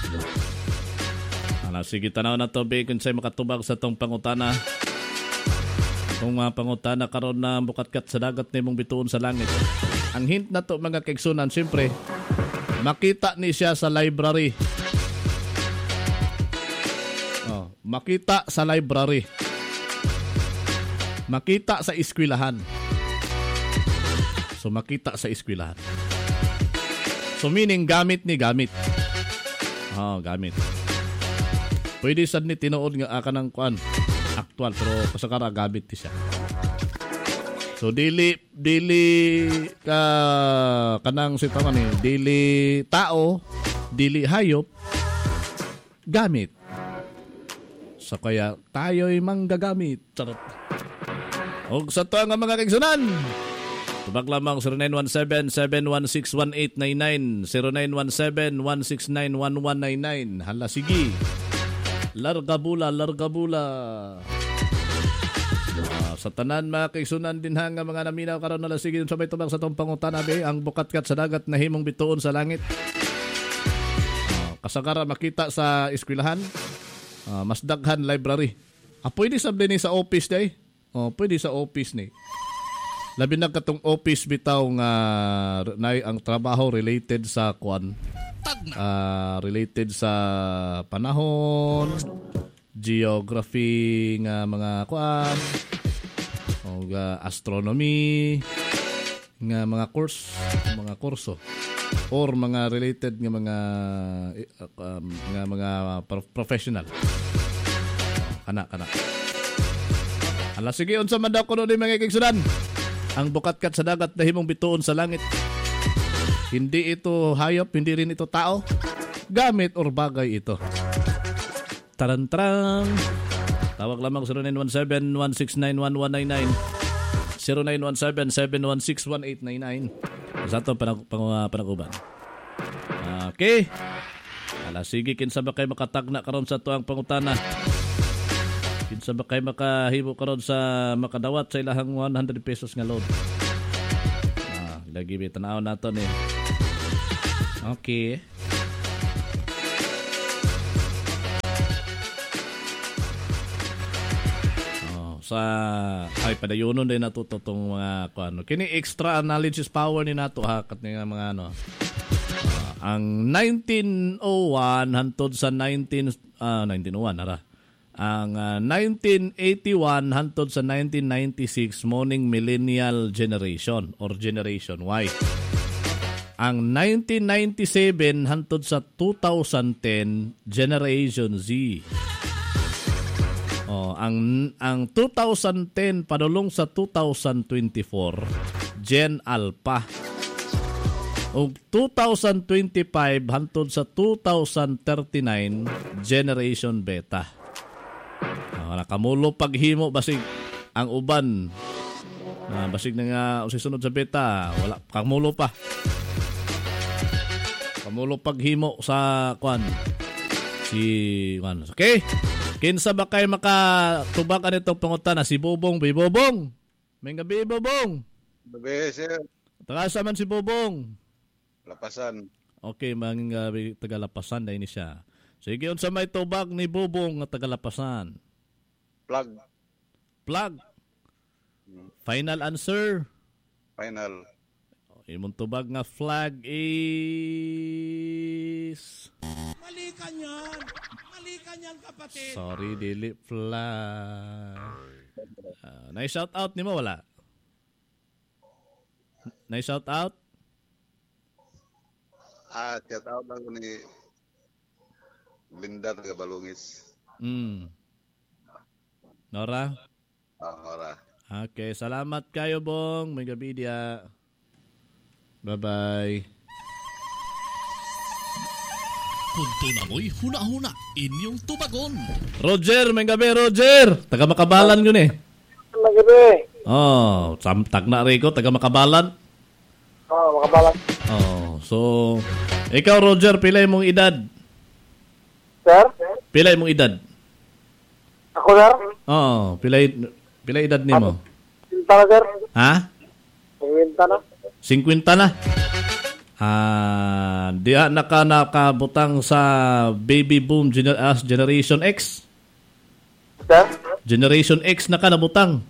Sige, tanaw na to, be, kung sa'y makatubag sa tong pangutana. Kung mga pangutana karon na bukatkat sa dagat ni mong bituon sa langit. Ang hint na to, mga kaigsunan, siyempre, makita ni siya sa library. Makita sa library. Makita sa eskwelahan. So, makita sa eskwelahan. So, meaning, gamit. Gamit. Pwede sad ni tinuod nga kanang kuan aktual pero kasakara gamit ti siya. So dili ka kanang sitaw ni dili tao, dili hayop, gamit. So kaya tayo'y manggagamit. Charot. Og sa to nga mga kaigsunan. Tubag lamang 0917-716-1899 0917-169-1199. Hala sige. Larga bula. Sa tanan mga kaigsunan din nga mga naminaw karon na sige sa may tubag sa tong pangutana be ang bukatkat sa dagat na himong bituon sa langit. Kasagara makita sa eskwelahan. Mas daghan library. Pwede sabi ni sa office day. Pwede sa office ni. Labi na katong office bitaw nga ang trabaho related sa kuan. Related sa panahon, geography nga mga kuan, o astronomy nga mga kurso or mga related nga mga professional. Kana. Ala sige unsa man daw kuno ni mga kaigsunan. Ang bukatkat sa dagat na himong bituon sa langit. Hindi ito hayop, hindi rin ito tao. Gamit or bagay ito. Tarantang. Tawag lamang 0917-169-1199 0917-716-1899 sa itong panaguban. Okay. Ala, sige, kinsa ba kayo makatagna karon sa tuang pangutana? Kinsa ba kayo makahimo karon sa makadawat sa ilahang 100 pesos nga load? Lagi bitanaw nato ni. Okay. Padayunon din nato tong mga kuano. Kini extra analysis power ni nato kat nga mga ano. Ang 1901 hantod sa 1901 ara. Ang 1981 hantod sa 1996 morning millennial generation or generation Y. Ang 1997 hantod sa 2010 generation Z. Ang 2010 padulong sa 2024 Gen Alpha. O 2025 hantod sa 2039 generation Beta. Nakamulo paghimo basig ang uban. Basig na nga usisunod sa Beta, wala kamulo pa. Kamulo paghimo sa kwan. Okay? Kinsa ba kayo makatubag anitong pangutana? Si Bobong, Bobong. May gabi, Bobong. Gabi, sir. Tagasa man si Bobong. Lapasan. Okay, mga taga-Lapasan dahil ni siya. Sige, unsa may tubag ni Bobong nga taga-Lapasan? Plug. Final answer. Final. Imong tubag nga flag is... Mali ka niyan, kapatid. Sorry, dili flag. Na-shout out ni mo, wala? Na-shout out? Shout out lang ko ni Linda taga Balungis. Nora? Nora. Okay, salamat kayo, Bong. May gabi dia. Bye-bye. Punto na mo'y huna-huna inyong tubagon. Roger, may gabi, Roger. Taga Makabalan yun eh. May gabi. Samtag na Rico, taga Makabalan. Makabalan. So, ikaw, Roger, pilay mong edad? Sir? Pilay mong edad? Ako, sir? Pilay edad ni mo? 50 na, sir. Ha? 50 na. 50 na? Diha nakabutang sa baby boom Generation X. Sir? Generation X na ka nabutang.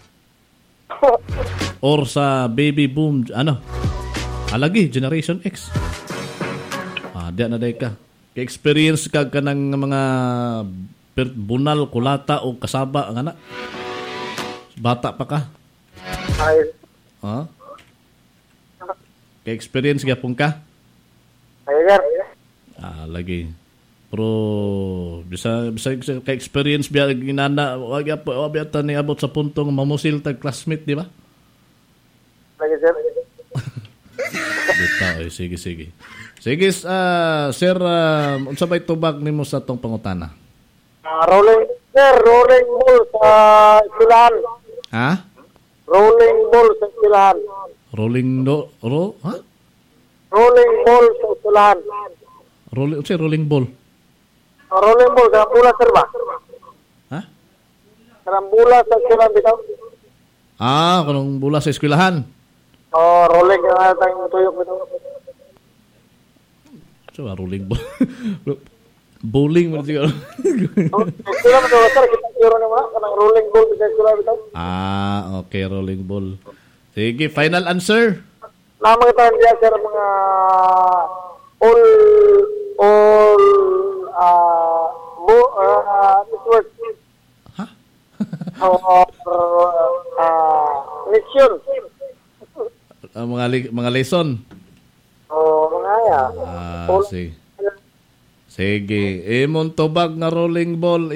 Or sa baby boom, alagi, Generation X. Diya na day ka. Ka-experience ka ng mga bunal, kulata o kasaba, ang anak. Bata pa ka. Ay, Ka-experience gapon ka? sir. Lagi. Pero bisa ka-experience biya ginana wag ta ni abot sa puntong mamusil tag classmate, di ba? Lagi, sir. Bitaw, sige. Sige, sir, unsa bay tubag nimo sa tong pangutana? Rolling ball sa eskwelahan. Ha? Rolling ball sa eskwelahan. Rolling ball sa eskwelahan. Rolling ball. Rolling ball, karambula, sir ba? Ha? Karambula sa eskwelahan, bitaw. Kanong bula sa eskwelahan. Rolling ang atang tuyok, bitaw. So, rolling ball. Bowling mo siguro. Eskwelahan, bitaw, sir. Kita siguro naman, kanang rolling ball sa eskwelahan, bitaw. Okay, rolling ball. Sige, final answer. Namang tayo diya, sir, mga all network. Ha? Mission. Mga lesson. Mga ya. Sige. Imong tubag nga rolling ball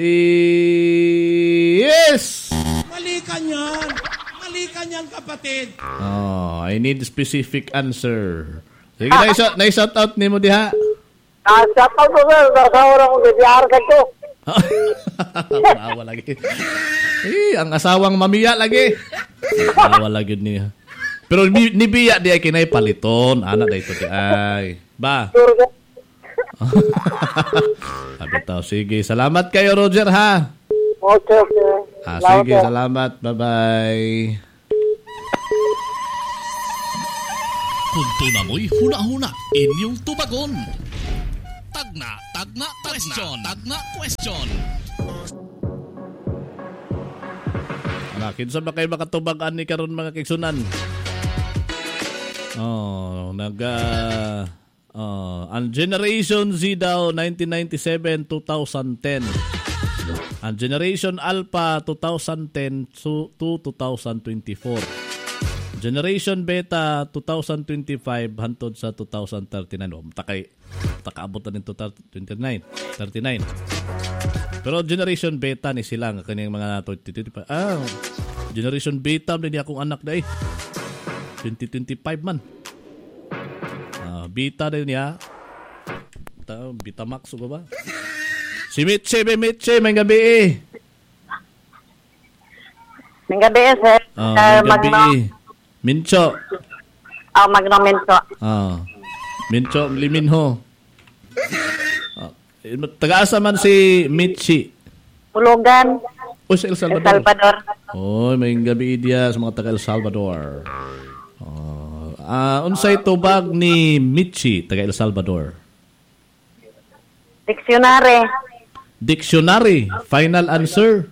is... Mali ka niyan. Mali ka niyan, kapatid. I need specific answer. Sige, na-shout out nimo diha. Shout out po, sir. Sa orang kong bibiyar ka to. Awa lagi. Ang asawang mamiya lagi. Awa lagi niya. Pero ni biya di ay kinay paliton. Ana da ito di ay. Ba? Abitaw, sige. Salamat kayo, Roger, ha? Okay. Sige, salamat. Bye-bye. Kung tunamoy huna-huna, inyong tubagon. Tagna question. Kinsa ba kayo makatubagan ni karon mga kigsunan? Ang Generation Z daw 1997 2010. Ang Generation Alpha 2010 to 2024. Generation Beta 2025 hantod sa 2039. Takaabot na ng 2039. Pero Generation Beta ni sila nga kaniyang mga 2025. Generation Beta ni akong anak dai. 2025 man. Beta din niya. Beta Max o ba? Si Mitche, may gabi May gabi, sir. may gabi Mincho. Magno Mincho. Mincho Liminho. Taga-asa man si Mitchi. Ulugan. Sa El Salvador. May gabi dia sa mga taga El Salvador. Unsay tubag ni Mitchi taga El Salvador? Dictionary. Final answer.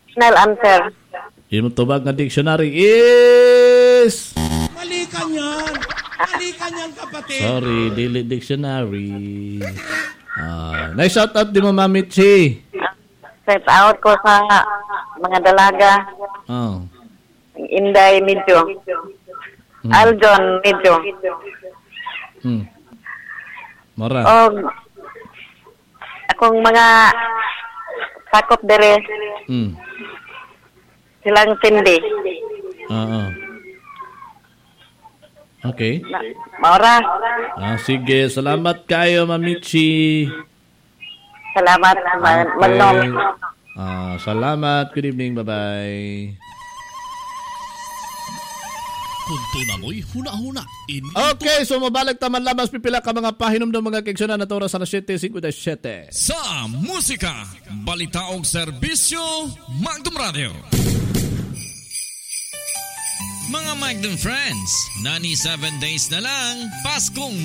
Yung tubag nga dictionary is... Mali ka niyan. Mali ka niyan, kapatid. Sorry, dili dictionary. Na-shout out di mo, Ma'am Mitchi. Shout out ko sa mga dalaga. Inday Medyo. Aljon Medyo. Mara. Akong mga sakop dere. Silang Cindy. Okay. Maura. Sige, salamat kayo, Mamichi. Salamat. Okay. Salamat. Good evening. Bye-bye. Kung tunamoy huna-huna, Okay, so mabalag taman lamang pipila ka mga pahinom ng mga keksyonan na oras sa 7:57. Sa musika, balita o serbisyo, Magdum Radio. Mga Magdum Friends, 97 days na lang, Paskong